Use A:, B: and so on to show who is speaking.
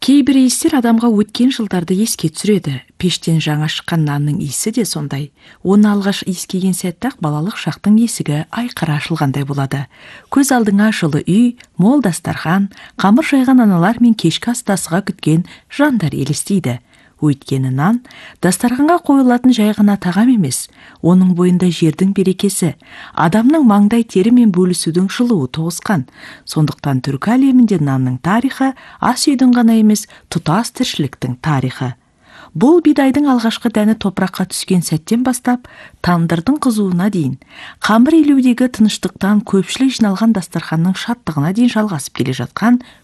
A: Кейбір иістер адамға өткен жылдарды еске түсіреді. Пештен жаңа шыққан нанның иісі де сондай. Оны алғаш иіскеген сәтте-ақ балалық шақтың есігі айқара ашылғандай болады. Көз алдыңа жылы үй, мол дастархан, қамыр жайған аналар мен кешкі астасыға күткен жандар елестейді. Өйткені нан дастарханға қойылатын жай ғана тағам емес, оның бойында жердің берекесі, адамның маңдай терімен бөлісудің жылуы тоғысқан. Сондықтан түркі әлемінде нанның тарихы ас үйдің ғана емес, тұтас тіршіліктің тарихы. Бұл бидайдың алғашқы дәні топыраққа түскен сәттен бастап, тандырдың қызуына дейін, қамыр илеудегі тыныштықтан көпшілік жиналған дастарханның шаттығына дейін жалғасып келе жатқан